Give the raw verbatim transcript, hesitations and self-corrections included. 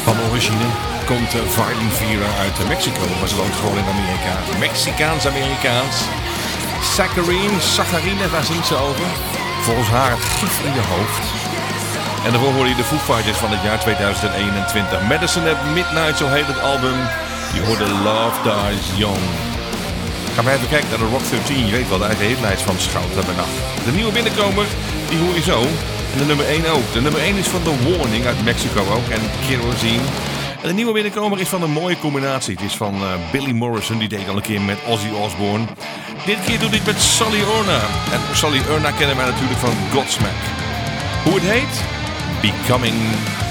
Van origine komt uh, Violin Vera uit uh, Mexico, maar ze woont gewoon in Amerika. Mexicaans-Amerikaans. Saccharine, saccharine, daar zingt ze over. Volgens haar het gif in je hoofd. En daarvoor hoorde je de Foo Fighters van het jaar tweeduizend eenentwintig. Medicine at Midnight, zo heet het album. Je hoorde Love Dies Young. Gaan we even kijken naar de Rock dertien. Je weet wel, de eigen hitlijst van Schouten bij Nacht. De nieuwe binnenkomer, die hoor je zo. En de nummer één ook. De nummer één is van The Warning uit Mexico ook. En Kerosene. En de nieuwe binnenkomer is van een mooie combinatie. Het is van uh, Billy Morrison. Die deed al een keer met Ozzy Osbourne. Dit keer doet hij met Sully Erna. En Sully Erna kennen wij natuurlijk van Godsmack. Hoe het heet? Becoming